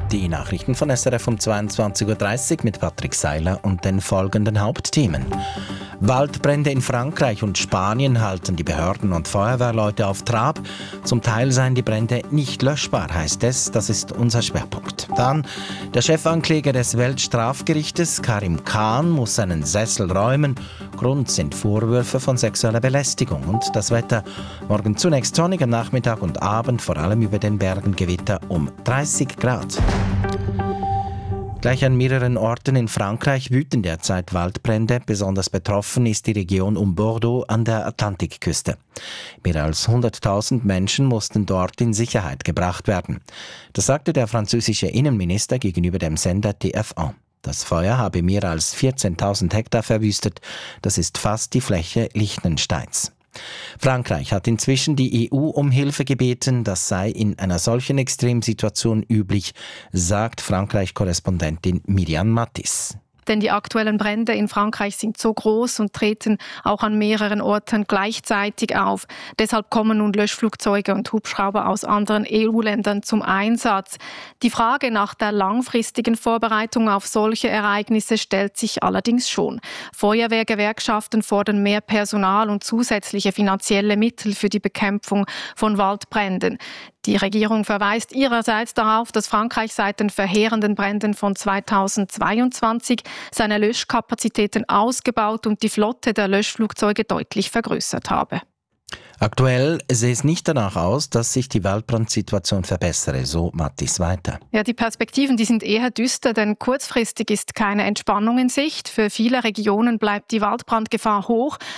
Die Nachrichten von SRF um 22.30 Uhr mit Patrick Seiler und den folgenden Hauptthemen. Waldbrände in Frankreich und Spanien halten die Behörden und Feuerwehrleute auf Trab. Zum Teil seien die Brände nicht löschbar, heißt es. Das ist unser Schwerpunkt. Dann, der Chefankläger des Weltstrafgerichtes, Karim Khan, muss seinen Sessel räumen. Grund sind Vorwürfe von sexueller Belästigung. Und das Wetter. Morgen zunächst sonnig, am Nachmittag und Abend, vor allem über den Bergen Gewitter um 30 Grad. Gleich an mehreren Orten in Frankreich wüten derzeit Waldbrände. Besonders betroffen ist die Region um Bordeaux an der Atlantikküste. Mehr als 100.000 Menschen mussten dort in Sicherheit gebracht werden. Das sagte der französische Innenminister gegenüber dem Sender TF1. Das Feuer habe mehr als 14.000 Hektar verwüstet. Das ist fast die Fläche Liechtensteins. Frankreich hat inzwischen die EU um Hilfe gebeten. Das sei in einer solchen Extremsituation üblich, sagt Frankreich-Korrespondentin Miriam Mattis. Denn die aktuellen Brände in Frankreich sind so groß und treten auch an mehreren Orten gleichzeitig auf. Deshalb kommen nun Löschflugzeuge und Hubschrauber aus anderen EU-Ländern zum Einsatz. Die Frage nach der langfristigen Vorbereitung auf solche Ereignisse stellt sich allerdings schon. Feuerwehrgewerkschaften fordern mehr Personal und zusätzliche finanzielle Mittel für die Bekämpfung von Waldbränden. Die Regierung verweist ihrerseits darauf, dass Frankreich seit den verheerenden Bränden von 2022 seine Löschkapazitäten ausgebaut und die Flotte der Löschflugzeuge deutlich vergrößert habe. Aktuell sehe es nicht danach aus, dass sich die Waldbrandsituation verbessere, so Mattis weiter. Ja, die Perspektiven, die sind eher düster, denn kurzfristig ist keine Entspannung in Sicht. Für viele Regionen bleibt die Waldbrandgefahr hoch.